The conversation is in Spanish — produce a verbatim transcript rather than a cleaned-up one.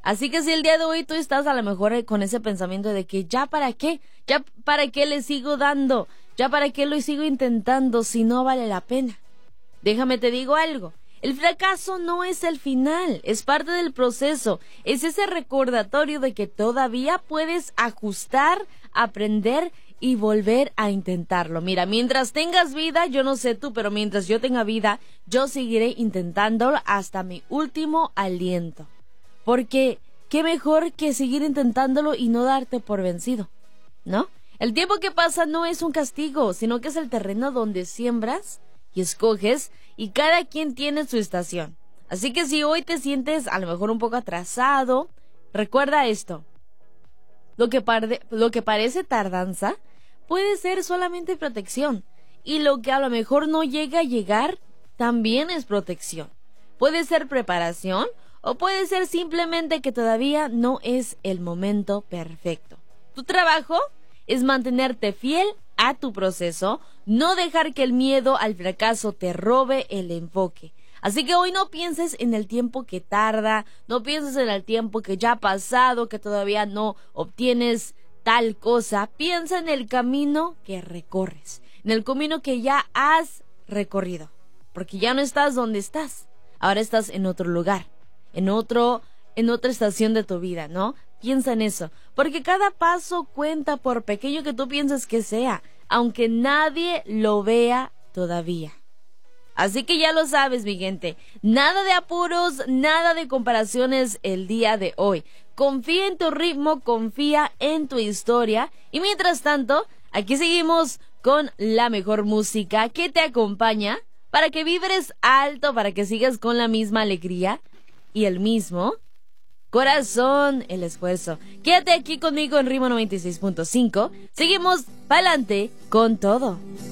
Así que si el día de hoy tú estás a lo mejor con ese pensamiento de que ya para qué, ya para qué le sigo dando, ya para qué lo sigo intentando si no vale la pena. Déjame te digo algo, el fracaso no es el final, es parte del proceso, es ese recordatorio de que todavía puedes ajustar, aprender y volver a intentarlo. Mira, mientras tengas vida, yo no sé tú, pero mientras yo tenga vida, yo seguiré intentándolo hasta mi último aliento. Porque qué mejor que seguir intentándolo y no darte por vencido, ¿no? El tiempo que pasa no es un castigo, sino que es el terreno donde siembras y escoges, y cada quien tiene su estación. Así que si hoy te sientes a lo mejor un poco atrasado, recuerda esto. Lo que, parde, lo que parece tardanza puede ser solamente protección, y lo que a lo mejor no llega a llegar también es protección. Puede ser preparación o puede ser simplemente que todavía no es el momento perfecto. Tu trabajo es mantenerte fiel a tu proceso, no dejar que el miedo al fracaso te robe el enfoque. Así que hoy no pienses en el tiempo que tarda, no pienses en el tiempo que ya ha pasado, que todavía no obtienes tal cosa. Piensa en el camino que recorres, en el camino que ya has recorrido, porque ya no estás donde estás, ahora estás en otro lugar, en otro, en otra estación de tu vida, ¿no? Piensa en eso, porque cada paso cuenta, por pequeño que tú pienses que sea, aunque nadie lo vea todavía. Así que ya lo sabes, mi gente, nada de apuros, nada de comparaciones el día de hoy. Confía en tu ritmo, confía en tu historia, y mientras tanto, aquí seguimos con la mejor música que te acompaña para que vibres alto, para que sigas con la misma alegría y el mismo corazón, el esfuerzo. Quédate aquí conmigo en Ritmo noventa y seis punto cinco. Seguimos pa'lante con todo.